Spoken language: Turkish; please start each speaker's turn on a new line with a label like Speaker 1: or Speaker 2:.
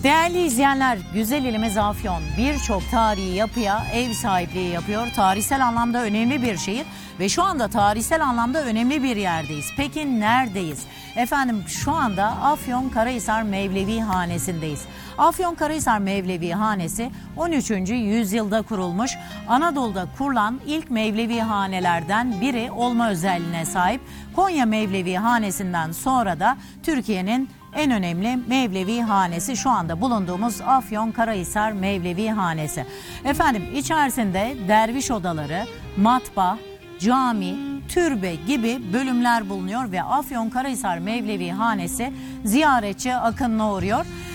Speaker 1: Değerli izleyenler, güzel ilimiz Afyon birçok tarihi yapıya ev sahipliği yapıyor. Tarihsel anlamda önemli bir şehir ve şu anda tarihsel anlamda önemli bir yerdeyiz. Peki neredeyiz? Efendim şu anda Afyonkarahisar Mevlevi Hanesi'ndeyiz. Afyonkarahisar Mevlevi Hanesi 13. yüzyılda kurulmuş, Anadolu'da kurulan ilk Mevlevi hanelerden biri olma özelliğine sahip. Konya Mevlevi Hanesi'nden sonra da Türkiye'nin en önemli Mevlevi Hanesi şu anda bulunduğumuz Afyonkarahisar Mevlevi Hanesi. Efendim içerisinde derviş odaları, matbaa, cami, türbe gibi bölümler bulunuyor ve Afyonkarahisar Mevlevi Hanesi ziyaretçi akınına uğruyor.